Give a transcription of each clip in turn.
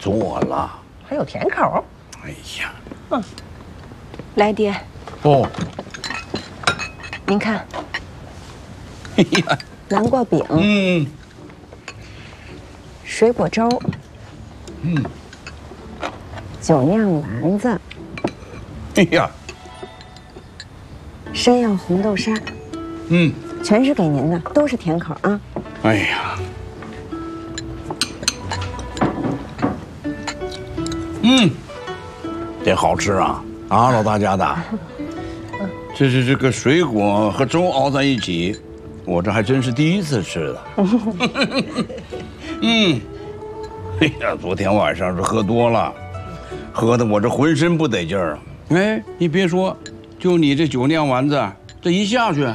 做了， 还有甜口。 哎呀， 来爹， 哦， 您看， 哎呀， 南瓜饼，水果粥，酒酿丸子， 哎呀， 山药红豆沙，全是给您的，都是甜口啊。 哎呀，这好吃啊！啊，老大家的，这个水果和粥熬在一起，我这还真是第一次吃的。哎呀，昨天晚上是喝多了，喝的我这浑身不得劲儿。哎，你别说，就你这酒酿丸子，这一下去，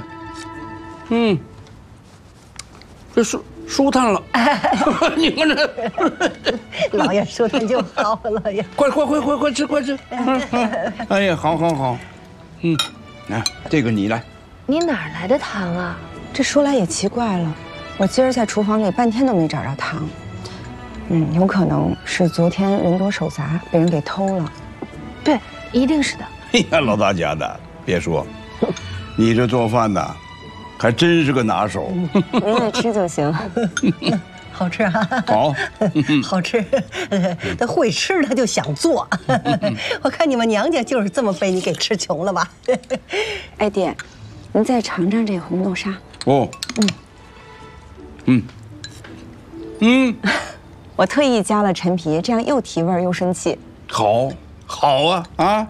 这舒坦了。你看这， 老爷舒坦就好了呀。 快吃！哎呀，好，来，这个你来。 你哪来的糖啊？ 这说来也奇怪了，我今儿在厨房里半天都没找着糖。有可能是昨天人多手杂，被人给偷了。 对，一定是的。 哎呀，老大家的，别说，你这做饭呐，还真是个拿手。 您爱吃就行。 好吃啊！ 好， 好吃。他会吃，他就想做。我看你们娘家就是这么被你给吃穷了吧？ 哎，爹，您再尝尝这红豆沙。 哦， 我特意加了陈皮，这样又提味又顺气。 好啊！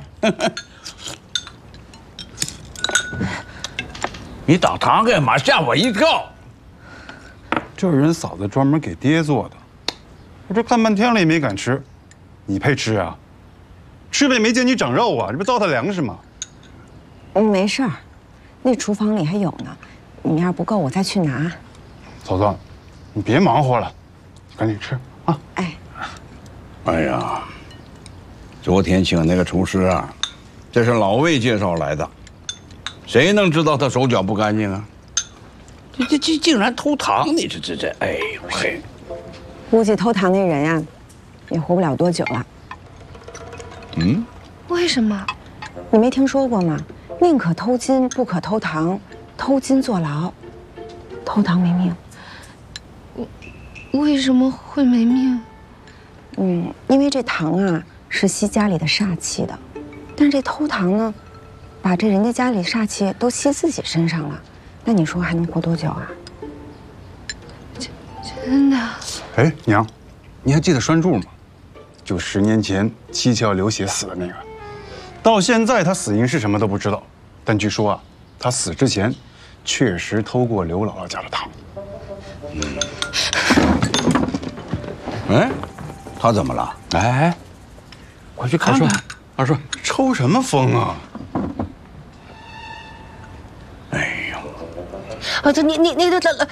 你打糖干嘛？吓我一跳！ 这是人嫂子专门给爹做的，我这看半天了也没敢吃，你配吃啊？吃了也没见你长肉啊，这不糟蹋粮食吗？ 没事儿，那厨房里还有呢，你要是不够我再去拿。 嫂子，你别忙活了，赶紧吃啊！ 哎呀，昨天请那个厨师啊，这是老魏介绍来的，谁能知道他手脚不干净啊？这竟然偷糖！你这，哎呦嘿！ 估计偷糖那人呀，也活不了多久了。 为什么？ 你没听说过吗？宁可偷金，不可偷糖。偷金坐牢，偷糖没命。 为什么会没命？ 因为这糖啊是吸家里的煞气的，但是这偷糖呢，把这人家家里煞气都吸自己身上了，那你说还能活多久啊？ 真的？ 哎，娘，你还记得栓柱吗？就10年前七窍流血死的那个，到现在他死因是什么都不知道，但据说啊，他死之前确实偷过刘姥姥家的糖。 哎，他怎么了？哎，快去看看。 二叔，抽什么风啊？ 哎呦， 你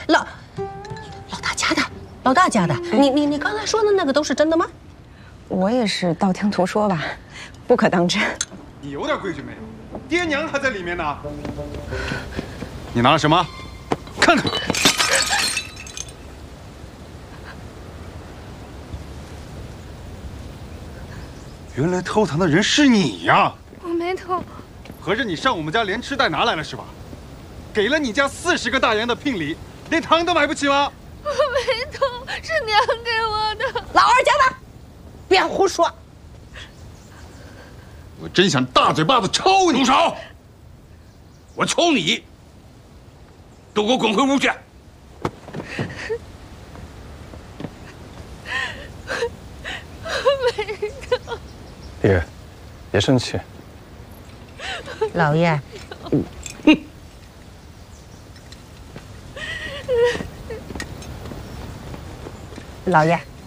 老大家的，你刚才说的那个都是真的吗？ 我也是道听途说吧，不可当真。 你有点规矩没有？爹娘还在里面呢。你拿了什么？看看。原来偷糖的人是你呀！ 我没偷。 合着你上我们家连吃带拿来了是吧？给了你家40个大洋的聘礼，连糖都买不起吗？ 我没偷，是娘给我的。 老二家的，别胡说！ 我真想大嘴巴子抽你！ 住手！我抽你！都给我滚回屋去！ 爹，别生气。 老爷，老爷，